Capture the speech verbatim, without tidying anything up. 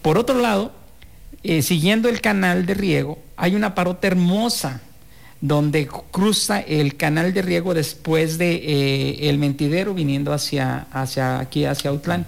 Por otro lado, eh, siguiendo el canal de riego, hay una parota hermosa donde cruza el canal de riego después de eh, el Mentidero viniendo hacia, hacia aquí, hacia Autlán.